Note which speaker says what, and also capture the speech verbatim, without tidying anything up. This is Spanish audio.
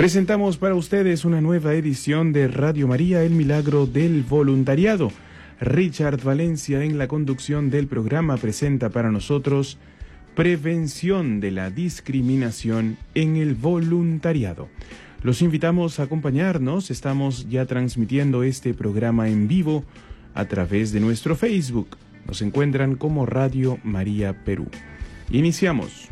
Speaker 1: Presentamos para ustedes una nueva edición de Radio María, El Milagro del Voluntariado. Richard Valencia en la conducción del programa presenta para nosotros Prevención de la discriminación en el voluntariado. Los invitamos a acompañarnos, estamos ya transmitiendo este programa en vivo a través de nuestro Facebook. Nos encuentran como Radio María Perú. Iniciamos.